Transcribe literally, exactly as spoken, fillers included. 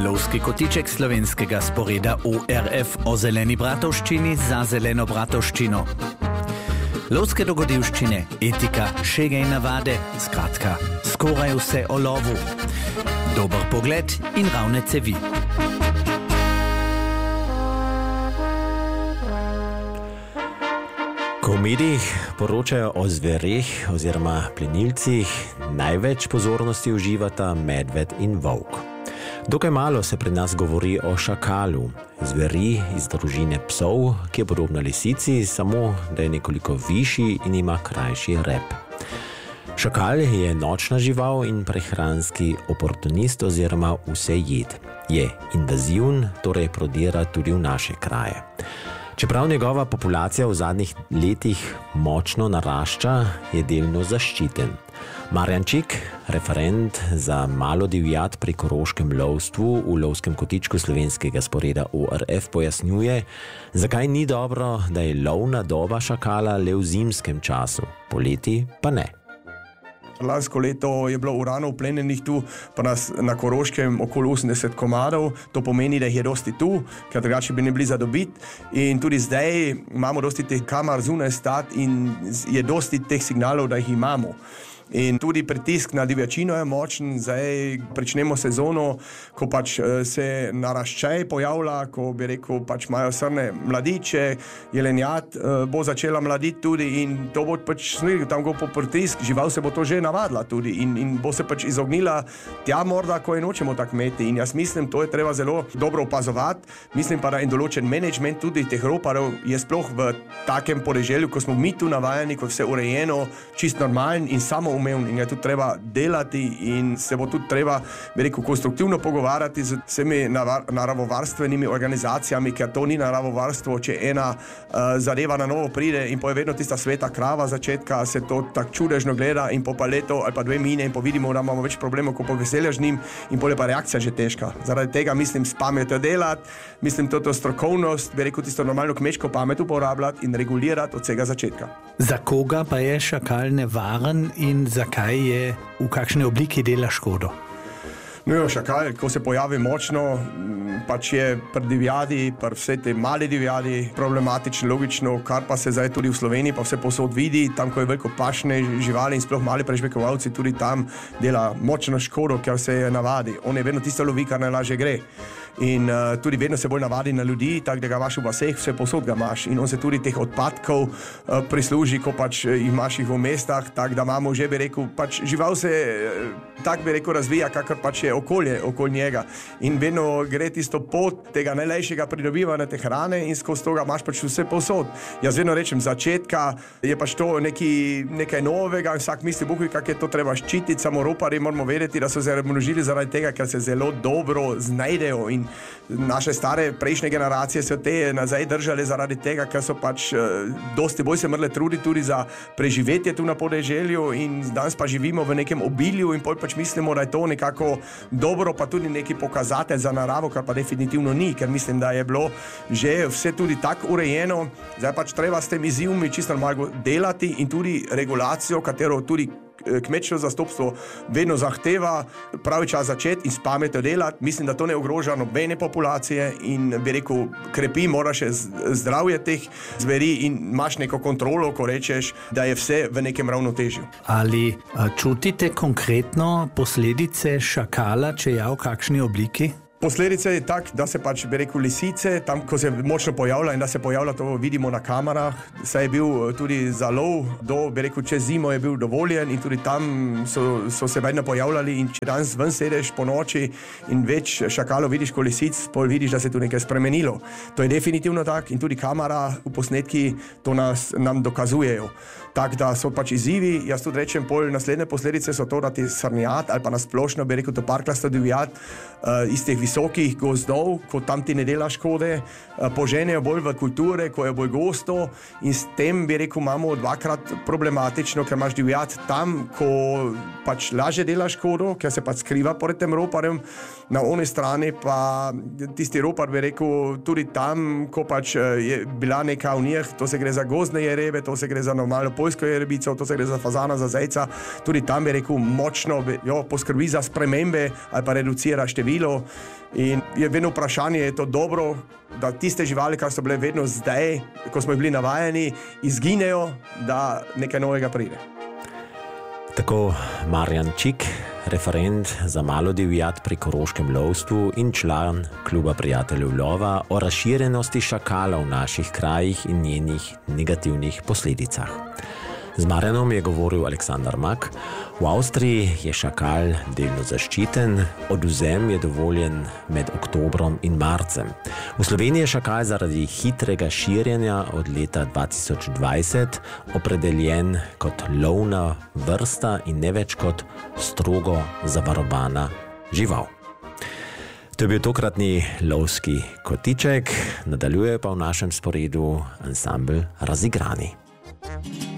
Lovski kotiček slovenskega sporeda O R F o zeleni bratovščini za zeleno bratovščino. Lovske dogodivščine, etika, šege in navade, skratka, skoraj vse o lovu. Dober pogled in ravne cevi. Ko v medijih poročajo o zvereh oziroma plenilcih, največ pozornosti uživata medved in volk. Dokaj malo se pri nas govori o šakalu, zveri iz družine psov, ki je podobna lisici, samo da je nekoliko višji in ima krajši rep. Šakal je nočna žival in prehranski oportunist oziroma vsejed. Je invaziven, torej prodira tudi v naše kraje. Čeprav njegova populacija v zadnjih letih močno narašča, je delno zaščiten. Marjan Čik, referent za malo divjad pri koroškem lovstvu v lovskem kotičku slovenskega sporeda O R F, pojasnjuje, zakaj ni dobro, da je lovna doba šakala le v zimskem času, poleti pa ne. Lansko leto je bilo uranov plenjenih tu, pa nas na Koroškem okoli osemdeset komadov, to pomeni, da jih je dosti tu, ker drugače bi ne bili za dobit. In tudi zdaj imamo dosti teh kamar zunaj stat in je dosti teh signalov, da jih imamo. In tudi pritisk na divjačino je močen, zdaj pričnemo sezono, ko pač se naraščaj pojavlja, ko bi rekel, pač imajo srne mladiče, jelenjad bo začela mladiti tudi in to bo pač smil, tam go po pritisk, žival se bo to že navadila tudi in, in bo se pač izognila tja morda, ko je nočemo tak imeti. In jaz mislim, to je treba zelo dobro opazovati, mislim pa, da in določen management tudi teh roparov je sploh v takem podeželju, ko smo mi tu navajeni, ko je vse urejeno, čist normalen in samo umevn in je tudi treba delati in se bo tudi treba, bi rekel, konstruktivno pogovarjati z vsemi naravovarstvenimi organizacijami, ker to ni naravovarstvo, če ena uh, zadeva na novo pride in po je vedno tista sveta krava začetka, se to tako čudežno gleda in po pa leto ali pa dve mine in povidimo, da imamo več problemov, ko po veselja z njim in pole pa reakcija že težka. Zaradi tega mislim s pametjo delati, mislim to, to strokovnost, bi rekel, tisto normalno kmečko pamet uporabljati in regulirati od vsega začetka. Za koga pa je šakal nevaren in zakaj je, v kakšni obliki dela škodo? No, šakal, ko se pojavi močno, pač je pri divjadi, pri vse te mali divjadi problematično, logično, kar pa se zdaj tudi v Sloveniji pa vse posod vidi, tam, ko je veliko pašne živali in sploh mali prežvekovalci, tudi tam dela močno škodo, ker se je navadi. On je vedno tisto lovi, kar najlažje gre. In uh, tudi vedno se bolj navadi na ljudi, tako da ga imaš v vaseh, vse posod ga imaš. In on se tudi teh odpadkov uh, prisluži, ko pač uh, imaš jih v mestah, tako da imamo že, bi rekel, pač žival se uh, tako bi rekel razvija, kakor pač je okolje okoli njega. In vedno gre tisto pot tega najlejšega pridobivanja te hrane in skozi toga imaš pač vse posod. Jaz vedno rečem, začetka je pač to neki, nekaj novega, vsak misli, buhaj, kak je to treba ščititi, samo roparji moramo vedeti, da so se množili zaradi tega, ker se zelo dobro znajdejo in naše stare prejšnje generacije so te nazaj držale zaradi tega, ker so pač uh, dosti bolj se morale truditi tudi za preživetje tu na podeželju in danes pa živimo v nekem obilju in pol pač mislimo, da je to nekako dobro, pa tudi neki pokazatelj za naravo, kar pa definitivno ni, ker mislim, da je bilo že vse tudi tako urejeno, zdaj pač treba s tem izzivami čisto normalno delati in tudi regulacijo, katero tudi kmečko zastopstvo vedno zahteva, pravi čas začeti in s pametjo delati. Mislim, da to ne ogroža nobene populacije in bi rekel, krepi mora še zdravje teh zveri in imaš neko kontrolo, ko rečeš, da je vse v nekem ravnotežju. Ali čutite konkretno posledice šakala, če je v kakšni obliki? Posledica je tak, da se pač, bi rekel, lisice, tam, ko se močno pojavlja in da se pojavlja, to vidimo na kamerah, saj je bil tudi za lov, do, bi rekel, čez zimo je bil dovoljen in tudi tam so, so se vedno pojavljali in če danes ven sedeš po noči in več šakalov vidiš kot lisic, pol vidiš, da se tu nekaj spremenilo. To je definitivno tak in tudi kamera v posnetki to nas, nam dokazujejo. Tak, da so pač izzivi, jaz tudi rečem, pol naslednje posledice so to, da ti srnjad ali pa nasplošno, bi rekel, to parklasta divjad uh, iz teh visokih gozdov, ko tam ti ne dela škode, uh, poženejo bolj v kulture, ko je bolj gosto in s tem, bi rekel, imamo dvakrat problematično, ker imaš divjad tam, ko pač lažje dela škodo, ker se pač skriva pored tem roparjem, na oni strani pa tisti ropar, bi rekel, tudi tam, ko pač je bila neka v njih, to se gre za gozdne jerebe, to se gre za normalno poljsko jerebico, to se gre za fazana, za zajca, tudi tam bi rekel močno jo, poskrbi za spremembe ali pa reducira število In je vedno vprašanje, je to dobro, da tiste živali, kar so bile vedno zdaj, ko smo bili navajeni, izginejo, da nekaj novega pride. Tako Marjan Čik, referent za malo divjad pri koroškem lovstvu in član kluba prijateljev lova o razširjenosti šakala v naših krajih in njenih negativnih posledicah. Z Marjanom je govoril Aleksandar Mak. V Avstriji je šakal delno zaščiten, odvzem je dovoljen med oktobrom in marcem. V Sloveniji je šakal zaradi hitrega širjenja od leta dva tisoč dvajset opredeljen kot lovna vrsta in ne več kot strogo zavarovana žival. To je bil tokratni lovski kotiček, nadaljuje pa v našem sporedu ansambel Razigrani.